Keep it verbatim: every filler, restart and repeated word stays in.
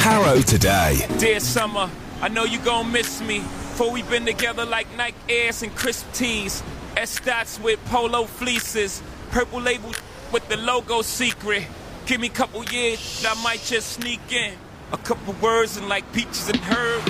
Harrow Today. Dear Summer, I know you gon' miss me. For we been together like Nike Airs and crisp tees. S-Dots with polo fleeces. Purple label with the logo secret. Give me a couple years, I might just sneak in. A couple words and like peaches and herb.